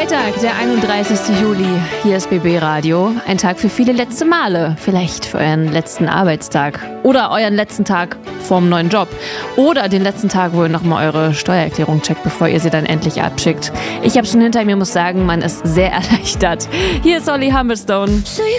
Freitag, der 31. Juli. Hier ist BB Radio. Ein Tag für viele letzte Male. Vielleicht für euren letzten Arbeitstag. Oder euren letzten Tag vorm neuen Job. Oder den letzten Tag, wo ihr nochmal eure Steuererklärung checkt, bevor ihr sie dann endlich abschickt. Ich habe schon hinter mir, muss sagen, man ist sehr erleichtert. Hier ist Olli Humblestone. So you